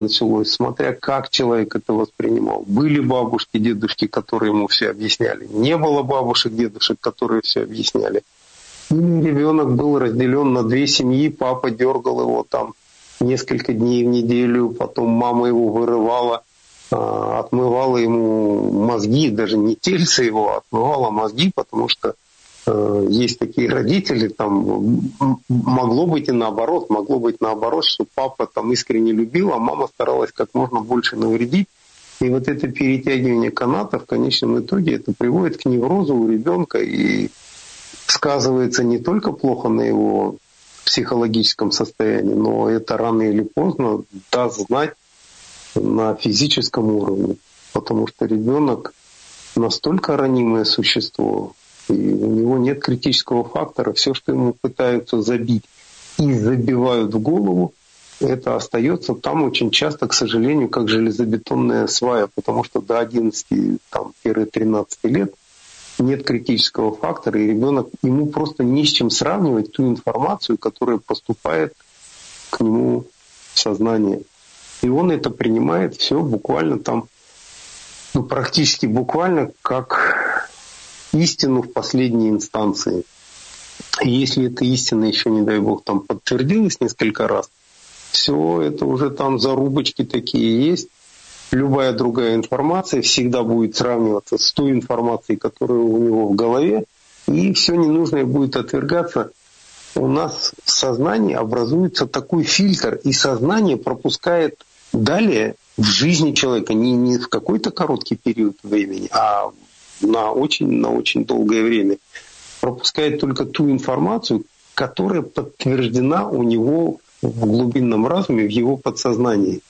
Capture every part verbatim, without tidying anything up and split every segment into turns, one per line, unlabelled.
началось, смотря как человек это воспринимал. Были бабушки, дедушки, которые ему все объясняли. Не было бабушек, дедушек, которые все объясняли. Или ребенок был разделен на две семьи, папа дергал его там несколько дней в неделю, потом мама его вырывала, отмывала ему мозги, даже не тельце его, а отмывала мозги, потому что э, есть такие родители, там могло быть и наоборот, могло быть наоборот, что папа там искренне любил, а мама старалась как можно больше навредить. И вот это перетягивание каната в конечном итоге это приводит к неврозу у ребенка и сказывается не только плохо на его психологическом состоянии, но это рано или поздно даст знать на физическом уровне, потому что ребенок настолько ранимое существо, и у него нет критического фактора, все, что ему пытаются забить и забивают в голову, это остается там очень часто, к сожалению, как железобетонная свая, потому что до одиннадцати-тринадцати лет нет критического фактора, и ребенок, ему просто не с чем сравнивать ту информацию, которая поступает к нему в сознание. И он это принимает все буквально там, ну, практически буквально как истину в последней инстанции. И если эта истина еще, не дай бог, там подтвердилась несколько раз, все это уже там зарубочки такие есть. Любая другая информация всегда будет сравниваться с той информацией, которая у него в голове, и все ненужное будет отвергаться. У нас в сознании образуется такой фильтр, и сознание пропускает далее в жизни человека не, не в какой-то короткий период времени, а на очень, на очень долгое время. Пропускает только ту информацию, которая подтверждена у него в глубинном разуме, в его подсознании.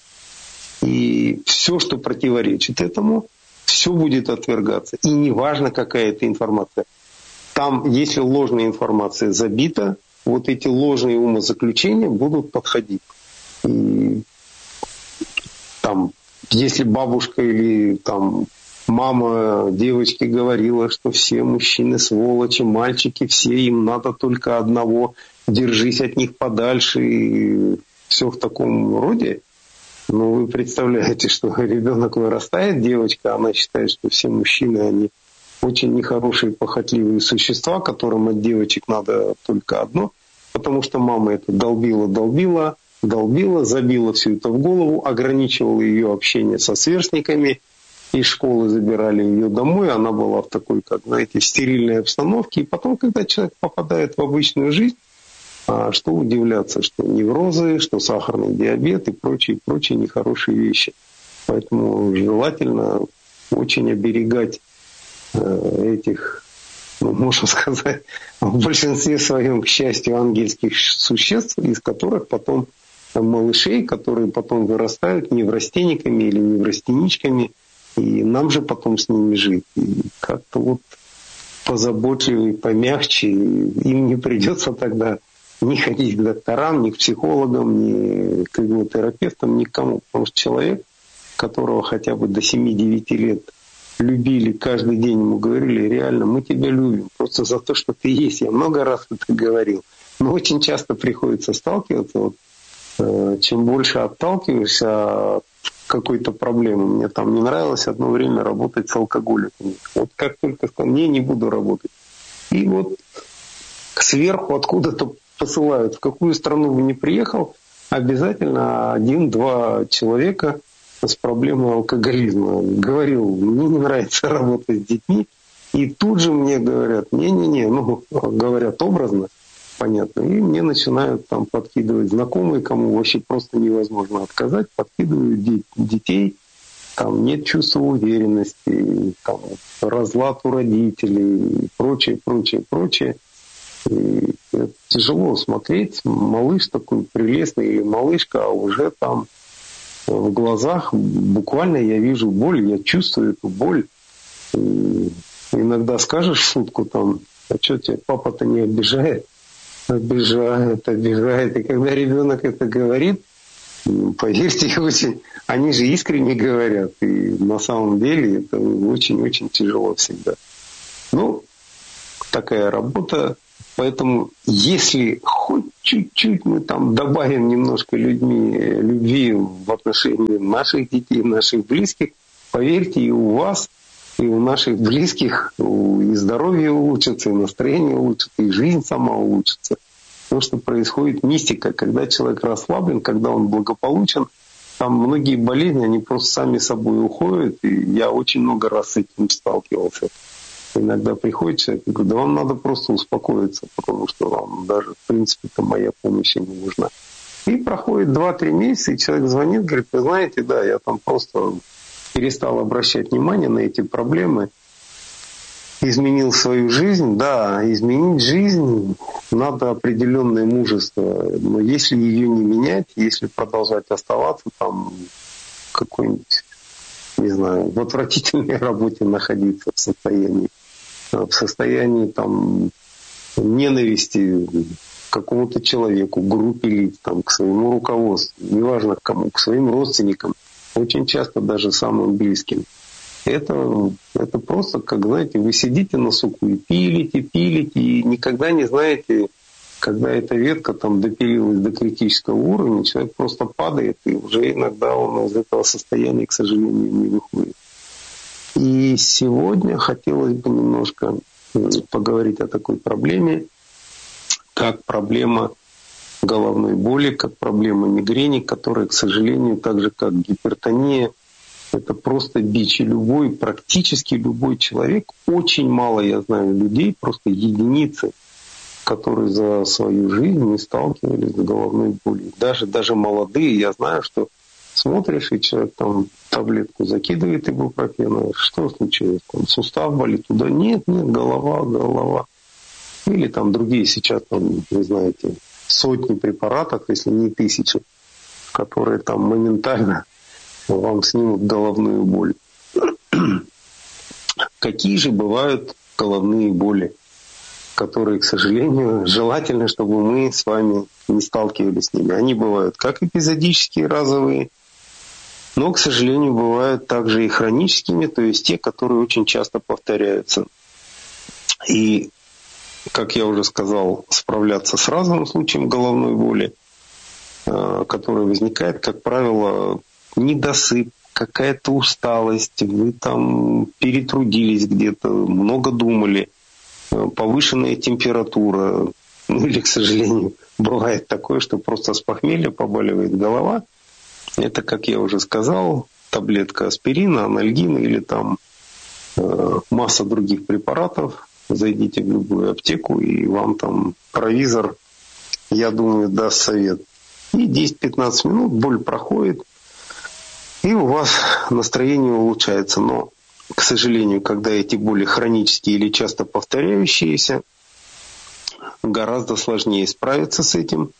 И все, что противоречит этому, все будет отвергаться. И неважно, какая это информация. Там, если ложная информация забита, вот эти ложные умозаключения будут подходить. И там, если бабушка или там мама девочки говорила, что все мужчины сволочи, мальчики, все им надо только одного, держись от них подальше, и все в таком роде. Ну, вы представляете, что ребенок вырастает, девочка, она считает, что все мужчины, они очень нехорошие, похотливые существа, которым от девочек надо только одно, потому что мама это долбила, долбила, долбила, забила все это в голову, ограничивала ее общение со сверстниками, из школы забирали ее домой, она была в такой, как, знаете, стерильной обстановке, и потом, когда человек попадает в обычную жизнь, а что удивляться, что неврозы, что сахарный диабет и прочие, прочие нехорошие вещи. Поэтому желательно очень оберегать э, этих, ну, можно сказать, в большинстве своем, к счастью, ангельских существ, из которых потом малышей, которые потом вырастают неврастенниками или неврастеничками, и нам же потом с ними жить. И как-то вот позаботливее, помягче, им не придется тогда не ходить к докторам, ни к психологам, ни к игнотерапевтам, ни к кому. Потому что человек, которого хотя бы до семи-девяти лет любили, каждый день ему говорили, реально, мы тебя любим, просто за то, что ты есть. Я много раз это говорил. Но очень часто приходится сталкиваться. Вот, э, чем больше отталкиваешься от какой-то проблемы. Мне там не нравилось одно время работать с алкоголиками. Вот как только сказал, не, не буду работать. И вот сверху откуда-то посылают, в какую страну бы ни приехал, обязательно один-два человека с проблемой алкоголизма. Говорил, мне не нравится работать с детьми. И тут же мне говорят, не-не-не, ну, говорят образно, понятно. И мне начинают там подкидывать знакомые, кому вообще просто невозможно отказать, подкидывают де- детей, там нет чувства уверенности, там разлад у родителей и прочее, прочее, прочее. И это тяжело смотреть, малыш такой прелестный или малышка, а уже там в глазах буквально я вижу боль, я чувствую эту боль. И иногда скажешь шутку там, а что тебя папа-то не обижает? Обижает, обижает. И когда ребенок это говорит, поверьте, очень, они же искренне говорят. И на самом деле это очень-очень тяжело всегда. Ну, такая работа. Поэтому если хоть чуть-чуть мы там добавим немножко людьми, любви в отношении наших детей, наших близких, поверьте, и у вас, и у наших близких и здоровье улучшится, и настроение улучшится, и жизнь сама улучшится. Потому что происходит мистика, когда человек расслаблен, когда он благополучен, там многие болезни, они просто сами собой уходят, и я очень много раз с этим сталкивался. Иногда приходит человек и говорит, да вам надо просто успокоиться, потому что вам даже, в принципе-то, моя помощь не нужна. И проходит два-три месяца, и человек звонит, говорит, вы знаете, да, я там просто перестал обращать внимание на эти проблемы, изменил свою жизнь. Да, изменить жизнь надо определенное мужество, но если ее не менять, если продолжать оставаться там какой-нибудь, не знаю, в отвратительной работе находиться в состоянии, в состоянии там ненависти к какому-то человеку, группе лиц, там, к своему руководству, неважно к кому, к своим родственникам, очень часто даже самым близким. Это, это просто, как, знаете, вы сидите на суку и пилите, пилите, и никогда не знаете, когда эта ветка там допилилась до критического уровня, человек просто падает, и уже иногда он из этого состояния, к сожалению, не выходит. И сегодня хотелось бы немножко поговорить о такой проблеме, как проблема головной боли, как проблема мигрени, которая, к сожалению, так же как гипертония, это просто бич. И любой, практически любой человек, очень мало я знаю людей, просто единицы, которые за свою жизнь не сталкивались с головной болью. Даже, даже молодые, я знаю, что смотришь, и человек там таблетку закидывает ибупрофена, что случилось? Там сустав болит, туда нет, нет, голова, голова. Или там другие сейчас, там, вы знаете, сотни препаратов, если не тысячи, которые там моментально вам снимут головную боль. Какие же бывают головные боли, которые, к сожалению, желательно, чтобы мы с вами не сталкивались с ними. Они бывают как эпизодические, разовые, но, к сожалению, бывают также и хроническими, то есть те, которые очень часто повторяются. И, как я уже сказал, справляться с разовым случаем головной боли, который возникает, как правило, недосып, какая-то усталость, вы там перетрудились где-то, много думали, повышенная температура, ну или, к сожалению, бывает такое, что просто с похмелья побаливает голова. Это, как я уже сказал, таблетка аспирина, анальгина или там э, масса других препаратов. Зайдите в любую аптеку, и вам там провизор, я думаю, даст совет. И десять-пятнадцать минут боль проходит, и у вас настроение улучшается. Но, к сожалению, когда эти боли хронические или часто повторяющиеся, гораздо сложнее справиться с этим.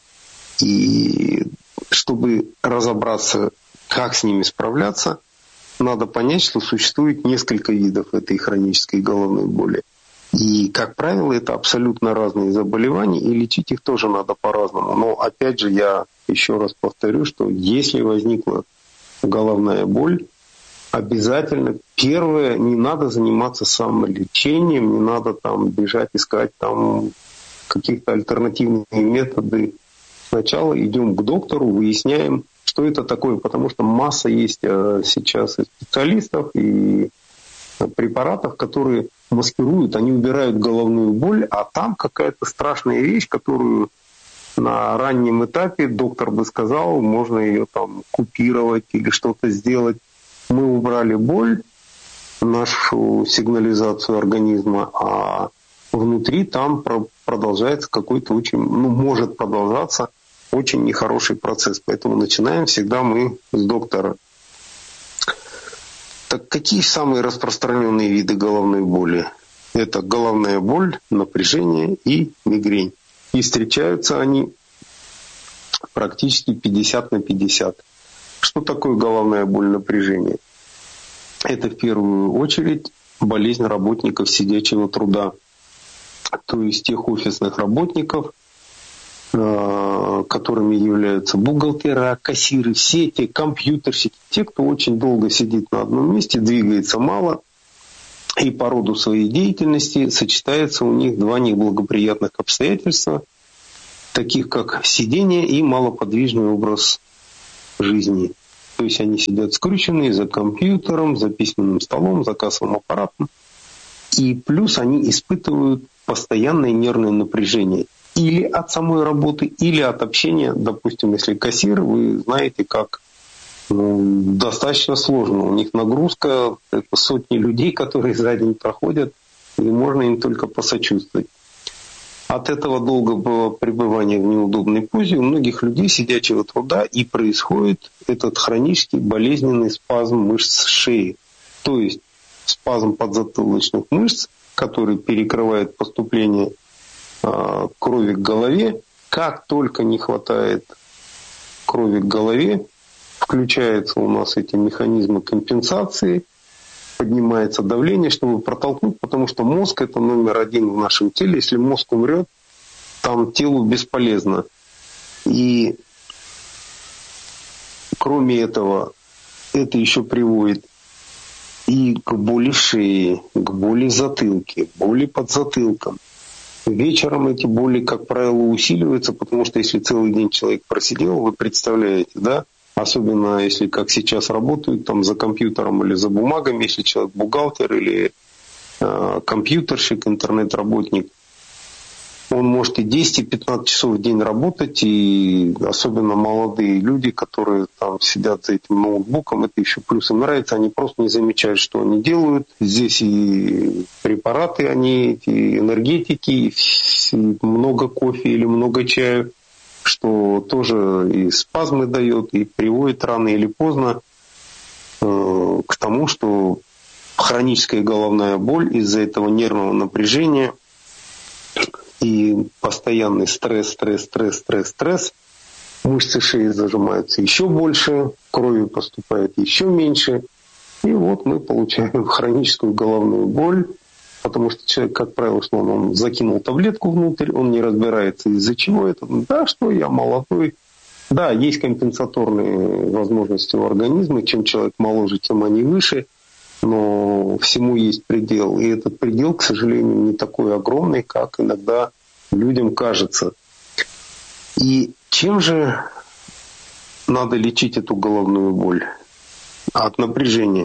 И чтобы разобраться, как с ними справляться, надо понять, что существует несколько видов этой хронической головной боли. И, как правило, это абсолютно разные заболевания, и лечить их тоже надо по-разному. Но, опять же, я еще раз повторю, что если возникла головная боль, обязательно, первое, не надо заниматься самолечением, не надо там бежать, искать там каких-то альтернативные методы. Сначала идем к доктору, выясняем, что это такое, потому что масса есть сейчас и специалистов, и препаратов, которые маскируют, они убирают головную боль, а там какая-то страшная вещь, которую на раннем этапе доктор бы сказал, можно ее там купировать или что-то сделать. Мы убрали боль, нашу сигнализацию организма, а внутри там продолжается какой-то очень, ну, может продолжаться очень нехороший процесс. Поэтому начинаем всегда мы с доктора. Так какие самые распространенные виды головной боли? Это головная боль, напряжение и мигрень. И встречаются они практически пятьдесят на пятьдесят. Что такое головная боль, напряжение? Это в первую очередь болезнь работников сидячего труда. То есть тех офисных работников, которыми являются бухгалтера, кассиры, все эти компьютерщики, те, кто очень долго сидит на одном месте, двигается мало, и по роду своей деятельности сочетается у них два неблагоприятных обстоятельства, таких как сидение и малоподвижный образ жизни. То есть они сидят скрюченные за компьютером, за письменным столом, за кассовым аппаратом. И плюс они испытывают постоянное нервное напряжение. Или от самой работы, или от общения. Допустим, если кассир, вы знаете, как ну, достаточно сложно. У них нагрузка, это сотни людей, которые за день проходят, и можно им только посочувствовать. От этого долгого пребывания в неудобной позе у многих людей сидячего труда и происходит этот хронический болезненный спазм мышц шеи. То есть спазм подзатылочных мышц, который перекрывает поступление э, крови к голове. Как только не хватает крови к голове, включаются у нас эти механизмы компенсации, поднимается давление, чтобы протолкнуть, потому что мозг — это номер один в нашем теле. Если мозг умрет, там телу бесполезно. И кроме этого, это еще приводит и к боли в шее, к боли в затылке, боли под затылком. Вечером эти боли, как правило, усиливаются, потому что если целый день человек просидел, вы представляете, да? Особенно если, как сейчас работают, там за компьютером или за бумагами, если человек бухгалтер или э, компьютерщик, интернет-работник, он может и десять-пятнадцать часов в день работать, и особенно молодые люди, которые там сидят за этим ноутбуком, это еще плюс им нравится, они просто не замечают, что они делают. Здесь и препараты, они, эти энергетики, и много кофе или много чая, что тоже и спазмы дает, и приводит рано или поздно э, к тому, что хроническая головная боль из-за этого нервного напряжения и постоянный стресс, стресс, стресс, стресс, стресс, мышцы шеи зажимаются еще больше, крови поступает еще меньше, и вот мы получаем хроническую головную боль, потому что человек, как правило, что он, он закинул таблетку внутрь, он не разбирается, из-за чего это. Да, что я молодой. Да, есть компенсаторные возможности у организма. Чем человек моложе, тем они выше. Но всему есть предел. И этот предел, к сожалению, не такой огромный, как иногда людям кажется. И чем же надо лечить эту головную боль? От напряжения.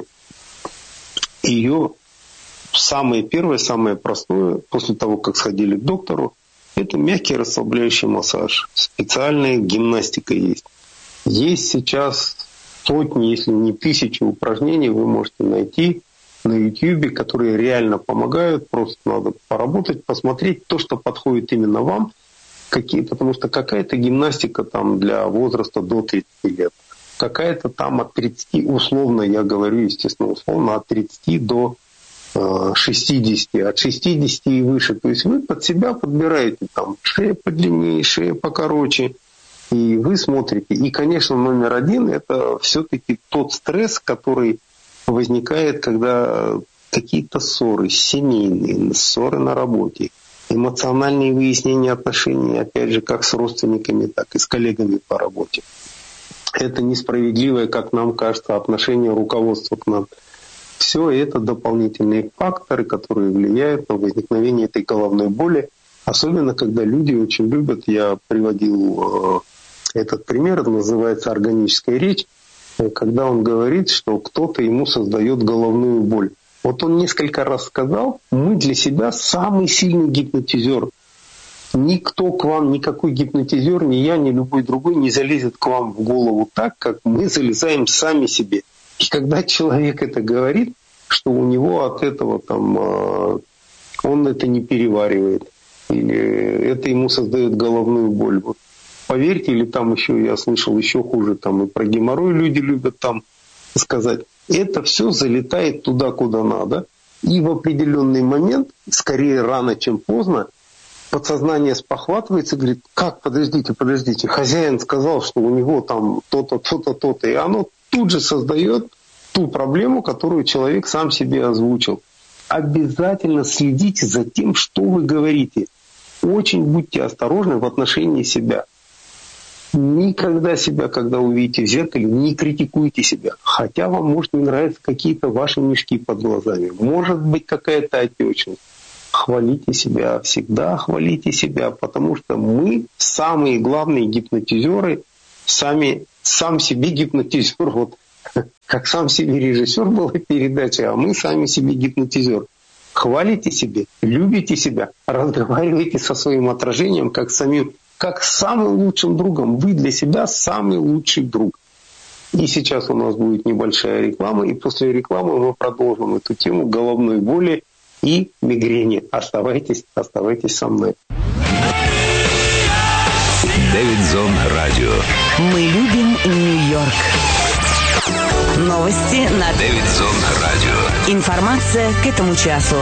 Ее самое первое, самое простое, после того, как сходили к доктору, это мягкий расслабляющий массаж. Специальная гимнастика есть. Есть сейчас сотни, если не тысячи упражнений, вы можете найти на YouTube, которые реально помогают. Просто надо поработать, посмотреть то, что подходит именно вам. Какие, потому что какая-то гимнастика там для возраста до тридцати лет. Какая-то там от тридцати, условно, я говорю, естественно, условно, от тридцати до шестидесяти, от шестидесяти и выше. То есть вы под себя подбираете там шея подлиннее, шея покороче. И вы смотрите. И, конечно, номер один — это все-таки тот стресс, который возникает, когда какие-то ссоры семейные, ссоры на работе, эмоциональные выяснения отношений, опять же, как с родственниками, так и с коллегами по работе. Это несправедливое, как нам кажется, отношение руководства к нам. Все это дополнительные факторы, которые влияют на возникновение этой головной боли. Особенно, когда люди очень любят, я приводил э, этот пример, это называется органическая речь, когда он говорит, что кто-то ему создает головную боль. Вот он несколько раз сказал, мы для себя самый сильный гипнотизер. Никто к вам, никакой гипнотизер, ни я, ни любой другой не залезет к вам в голову так, как мы залезаем сами себе. И когда человек это говорит, что у него от этого там он это не переваривает, или это ему создает головную боль. Вот поверьте, или там еще я слышал еще хуже, там и про геморрой люди любят там сказать. Это все залетает туда, куда надо, и в определенный момент, скорее рано, чем поздно, подсознание спохватывается и говорит: как, подождите, подождите, хозяин сказал, что у него там то-то, то-то, то-то, и оно тут же создает ту проблему, которую человек сам себе озвучил. Обязательно следите за тем, что вы говорите. Очень будьте осторожны в отношении себя. Никогда себя, когда увидите в зеркале, не критикуйте себя. Хотя вам, может, не нравятся какие-то ваши мешки под глазами. Может быть, какая-то отечность. Хвалите себя, всегда хвалите себя, потому что мы самые главные гипнотизеры, сами, сам себе гипнотизер. Вот как сам себе режиссер была передача, а мы сами себе гипнотизер. Хвалите себе, любите себя, разговаривайте со своим отражением, как самим, как с самым лучшим другом. Вы для себя самый лучший друг. И сейчас у нас будет небольшая реклама, и после рекламы мы продолжим эту тему головной боли и мигрени. Оставайтесь, оставайтесь со мной.
Дэвид Зон Радио.
Мы любим Нью-Йорк. Новости на
Дэвид Зон Радио.
Информация к этому часу.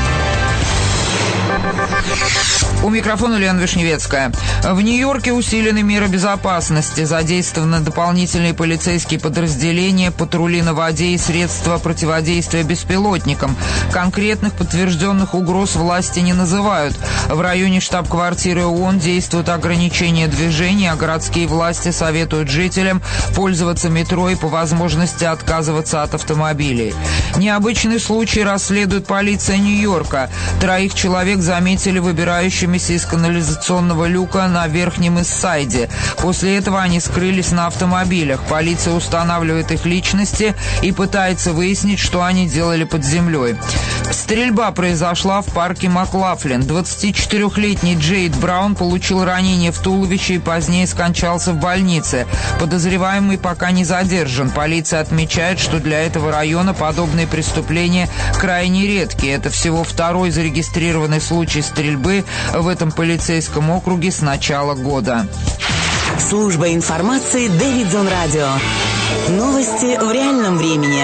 У микрофона Лена Вишневецкая. В Нью-Йорке усилены меры безопасности. Задействованы дополнительные полицейские подразделения, патрули на воде и средства противодействия беспилотникам. Конкретных подтвержденных угроз власти не называют. В районе штаб-квартиры ООН действуют ограничения движения, а городские власти советуют жителям пользоваться метро и по возможности отказываться от автомобилей. Необычный случай расследует полиция Нью-Йорка. Троих человек заметили выбирающими из канализационного люка на Верхнем Ист-Сайде. После этого они скрылись на автомобилях. Полиция устанавливает их личности и пытается выяснить, что они делали под землей. Стрельба произошла в парке Маклафлин. двадцатичетырёхлетний Джейд Браун получил ранение в туловище и позднее скончался в больнице. Подозреваемый пока не задержан. Полиция отмечает, что для этого района подобные преступления крайне редкие. Это всего второй зарегистрированный случай стрельбы в этом полицейском округе с начала года.
Служба информации Дэвид Зон Радио. Новости в реальном времени.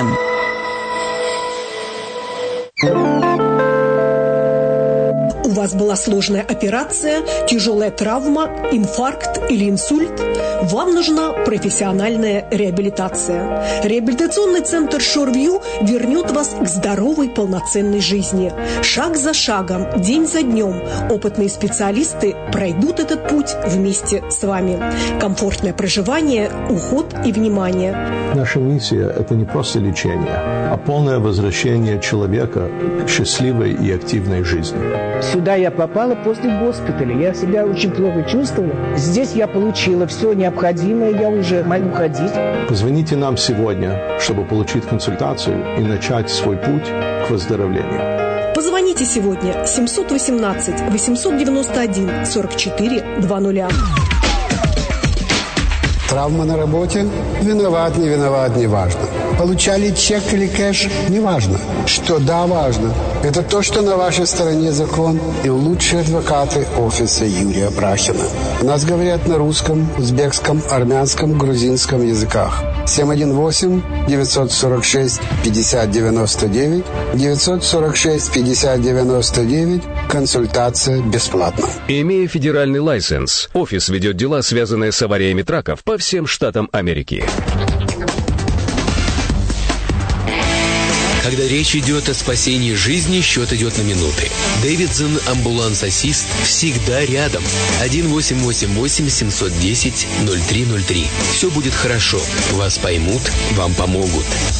У вас была сложная операция, тяжелая травма, инфаркт или инсульт? Вам нужна профессиональная реабилитация. Реабилитационный центр Шорвью вернет вас к здоровой, полноценной жизни. Шаг за шагом, день за днем опытные специалисты пройдут этот путь вместе с вами. Комфортное проживание, уход и внимание.
Наша миссия – это не просто лечение, а полное возвращение человека к счастливой и активной жизни.
Сюда я попала после госпиталя. Я себя очень плохо чувствовала. Здесь я получила все необходимое. Я уже могу ходить.
Позвоните нам сегодня, чтобы получить консультацию и начать свой путь к выздоровлению.
Позвоните сегодня семь один восемь восемь девять один сорок четыре двадцать.
Травма на работе? Виноват, не виноват, не важно. Получали чек или кэш? Не важно. Что да, важно. Это то, что на вашей стороне закон и лучшие адвокаты офиса Юрия Брахина. У нас говорят на русском, узбекском, армянском, грузинском языках. семь один восемь девятьсот сорок шесть пятьдесят девяносто девять девятьсот сорок шесть пятьдесят девяносто девять. Консультация бесплатна.
Имея федеральный лайсенс, офис ведет дела, связанные с авариями траков по всем штатам Америки.
Когда речь идет о спасении жизни, счет идет на минуты. Дэвидсон амбуланс-ассист всегда рядом. один восемь восемь восемь семь один ноль ноль три ноль три. Все будет хорошо. Вас поймут, вам помогут.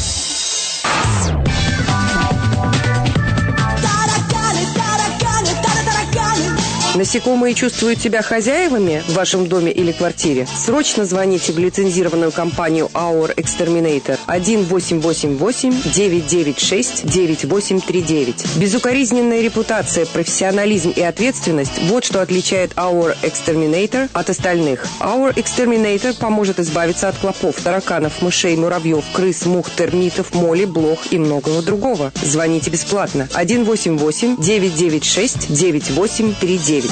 Насекомые чувствуют себя хозяевами в вашем доме или квартире? Срочно звоните в лицензированную компанию Our Exterminator один восемь восемь восемь девять девять шесть девять восемь три девять. Безукоризненная репутация, профессионализм и ответственность – вот что отличает Our Exterminator от остальных. Our Exterminator поможет избавиться от клопов, тараканов, мышей, муравьев, крыс, мух, термитов, моли, блох и многого другого. Звоните бесплатно один восемь восемь девять девять шесть девять восемь три девять.